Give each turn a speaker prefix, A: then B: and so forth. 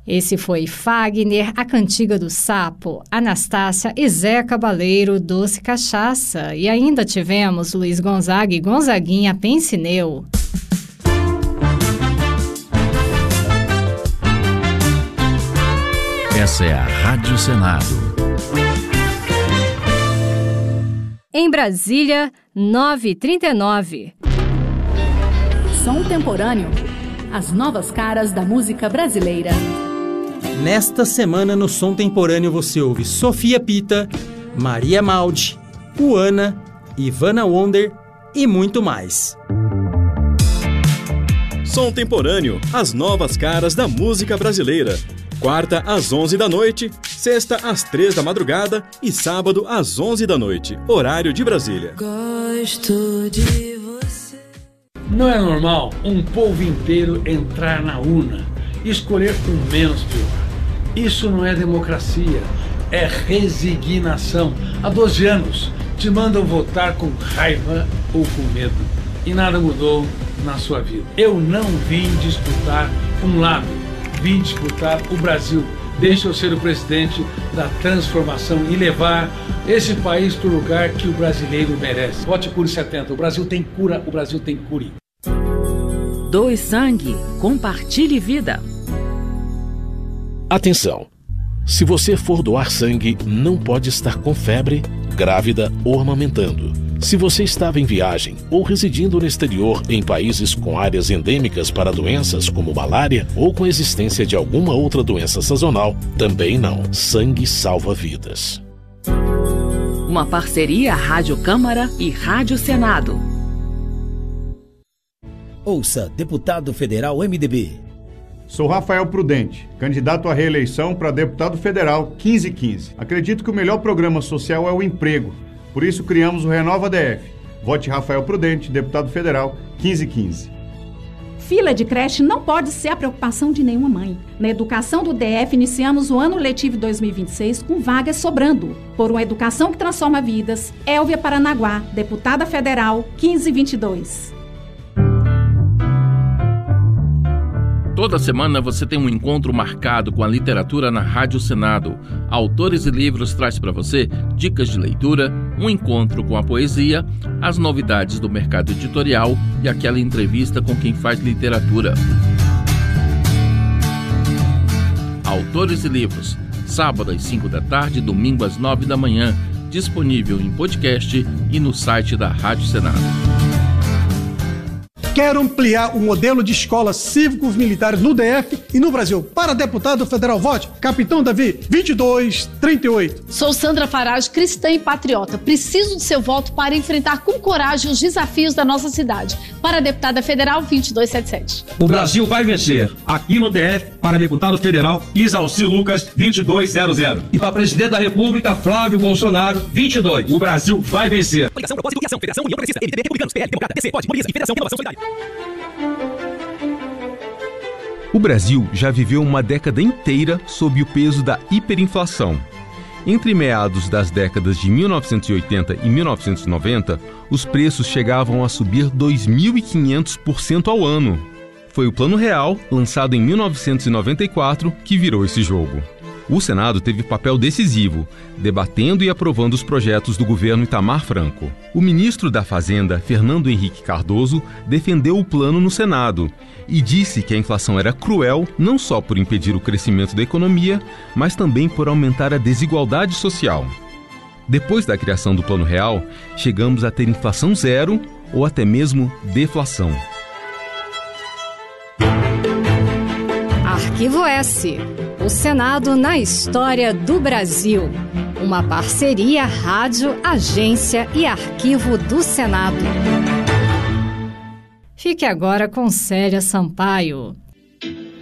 A: Esse foi Fagner, A Cantiga do Sapo, Anastácia e Zé Cabaleiro, Doce Cachaça. E ainda tivemos Luiz Gonzaga e Gonzaguinha, Pensineu.
B: Essa é a Rádio Senado.
A: Em Brasília, 9h39.
C: Som temporâneo. As novas caras da música brasileira.
D: Nesta semana no Som Temporâneo você ouve Sofia Pita, Maria Maldi, Uana, Ivana Wonder e muito mais.
E: Som Temporâneo, as novas caras da música brasileira. Quarta às 11 da noite, sexta às 3 da madrugada e sábado às 11 da noite, horário de Brasília.
F: Gosto de você.
G: Não é normal um povo inteiro entrar na urna e escolher o menos pior. Isso não é democracia, é resignação. Há 12 anos te mandam votar com raiva ou com medo e nada mudou na sua vida. Eu não vim disputar um lado, vim disputar o Brasil. Deixa eu ser o presidente da transformação e levar esse país para o lugar que o brasileiro merece. Vote Cure 70. O Brasil tem cura, o Brasil tem cure.
C: Doe sangue, compartilhe vida.
B: Atenção! Se você for doar sangue, não pode estar com febre, grávida ou amamentando. Se você estava em viagem ou residindo no exterior em países com áreas endêmicas para doenças como malária ou com existência de alguma outra doença sazonal, também não. Sangue salva vidas.
C: Uma parceria Rádio Câmara e Rádio Senado.
H: Ouça Deputado Federal MDB.
I: Sou Rafael Prudente, candidato à reeleição para deputado federal 1515. Acredito que o melhor programa social é o emprego. Por isso criamos o Renova DF. Vote Rafael Prudente, deputado federal 1515.
J: Fila de creche não pode ser a preocupação de nenhuma mãe. Na educação do DF, iniciamos o ano letivo 2026 com vagas sobrando. Por uma educação que transforma vidas, Elvia Paranaguá, deputada federal 1522.
K: Toda semana você tem um encontro marcado com a literatura na Rádio Senado. Autores e Livros traz para você dicas de leitura, um encontro com a poesia, as novidades do mercado editorial e aquela entrevista com quem faz literatura. Autores e Livros, sábado às 5 da tarde, domingo às 9 da manhã, disponível em podcast e no site da Rádio Senado.
L: Quero ampliar o modelo de escolas cívicos militares no DF e no Brasil. Para deputado federal, vote Capitão Davi, 2238.
M: Sou Sandra Farage, cristã e patriota. Preciso do seu voto para enfrentar com coragem os desafios da nossa cidade. Para deputada federal, 2277.
N: O Brasil vai vencer. Aqui no DF, para deputado federal, Isalci Lucas, 2200. E para presidente da República, Flávio Bolsonaro, 22. O Brasil vai vencer.
O: Coligação, propósito e ação. Federação, União Progressista, MDB, Republicanos, PL, Democrata, DC, POD, Mobiliza e Federação Renovação Solidária.
P: O Brasil já viveu uma década inteira sob o peso da hiperinflação. Entre meados das décadas de 1980 e 1990, os preços chegavam a subir 2.500% ao ano. Foi o Plano Real, lançado em 1994, que virou esse jogo. O Senado teve papel decisivo, debatendo e aprovando os projetos do governo Itamar Franco. O ministro da Fazenda, Fernando Henrique Cardoso, defendeu o plano no Senado e disse que a inflação era cruel não só por impedir o crescimento da economia, mas também por aumentar a desigualdade social. Depois da criação do Plano Real, chegamos a ter inflação zero ou até mesmo deflação.
A: Arquivo S. O Senado na história do Brasil. Uma parceria Rádio, Agência e Arquivo do Senado. Fique agora com Célia Sampaio.